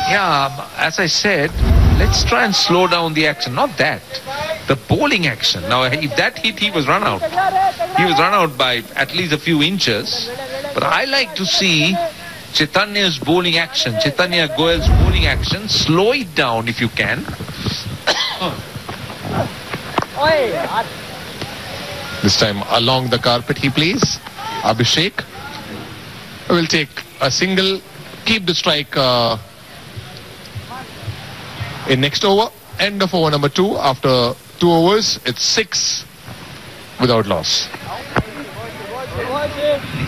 Yeah, as I said, let's try and slow down the action. Not that. The bowling action. Now, if that hit, he was run out. He was run out by at least a few inches. But I like to see Chaitanya's bowling action, Chaitanya Goyal's bowling action. Slow it down if you can. This time along the carpet he plays. Abhishek will take a single, keep the strike in next over. End of over number 2. After 2 overs, it's 6 without loss.